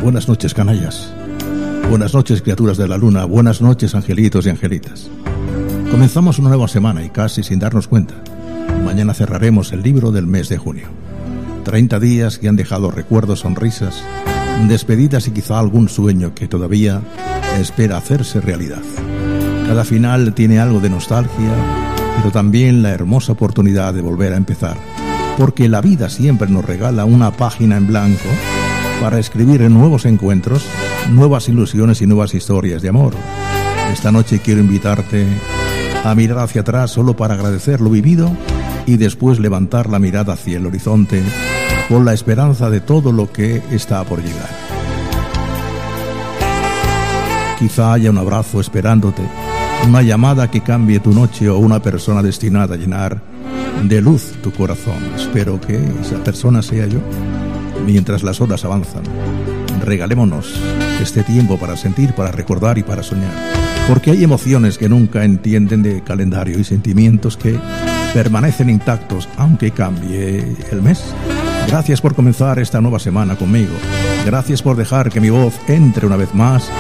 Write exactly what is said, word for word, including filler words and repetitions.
Buenas noches, canallas. Buenas noches, criaturas de la luna. Buenas noches, angelitos y angelitas. Comenzamos una nueva semana y casi sin darnos cuenta, mañana cerraremos el libro del mes de junio. Treinta días que han dejado recuerdos, sonrisas, despedidas y quizá algún sueño que todavía espera hacerse realidad. Cada final tiene algo de nostalgia, pero también la hermosa oportunidad de volver a empezar, porque la vida siempre nos regala una página en blanco para escribir nuevos encuentros, nuevas ilusiones y nuevas historias de amor. Esta noche quiero invitarte a mirar hacia atrás solo para agradecer lo vivido y después levantar la mirada hacia el horizonte con la esperanza de todo lo que está por llegar. Quizá haya un abrazo esperándote, una llamada que cambie tu noche o una persona destinada a llenar de luz tu corazón. Espero que esa persona sea yo. Mientras las horas avanzan, regalémonos este tiempo para sentir, para recordar y para soñar, porque hay emociones que nunca entienden de calendario y sentimientos que permanecen intactos aunque cambie el mes. Gracias por comenzar esta nueva semana conmigo. Gracias por dejar que mi voz entre una vez más